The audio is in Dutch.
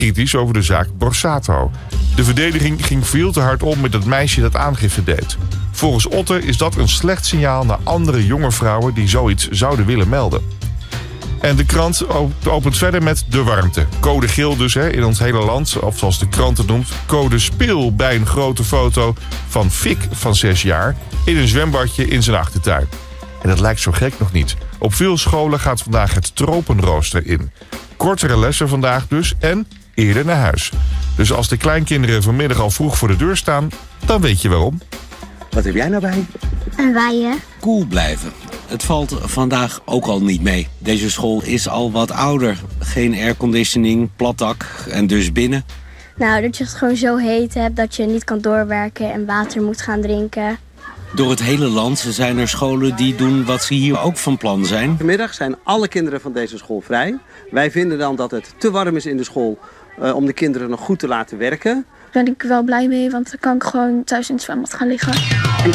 kritisch over de zaak Borsato. De verdediging ging veel te hard om met het meisje dat aangifte deed. Volgens Otter is dat een slecht signaal naar andere jonge vrouwen die zoiets zouden willen melden. En de krant opent verder met de warmte. Code geel dus in ons hele land, of zoals de krant het noemt, code speel bij een grote foto van Fik van 6 jaar in een zwembadje in zijn achtertuin. En dat lijkt zo gek nog niet. Op veel scholen gaat vandaag het tropenrooster in. Kortere lessen vandaag dus en eerder naar huis. Dus als de kleinkinderen vanmiddag al vroeg voor de deur staan, dan weet je waarom. Wat heb jij nou bij? Een waaier. Koel blijven. Het valt vandaag ook al niet mee. Deze school is al wat ouder. Geen airconditioning, plat dak en dus binnen. Nou, dat je het gewoon zo heet hebt dat je niet kan doorwerken en water moet gaan drinken. Door het hele land zijn er scholen die doen wat ze hier ook van plan zijn. Vanmiddag zijn alle kinderen van deze school vrij. Wij vinden dan dat het te warm is in de school om de kinderen nog goed te laten werken. Daar ben ik wel blij mee, want dan kan ik gewoon thuis in het zwembad gaan liggen.